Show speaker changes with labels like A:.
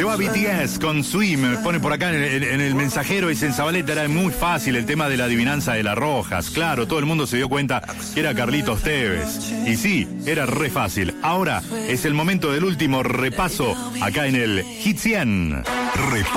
A: va BTS con Swim. Pone por acá en el mensajero, dice en Zabaleta, era muy fácil el tema de la adivinanza de las rojas. Claro, todo el mundo se dio cuenta que era Carlitos Tevez. Y sí, era re fácil. Ahora es el momento del último repaso acá en el Hit 100.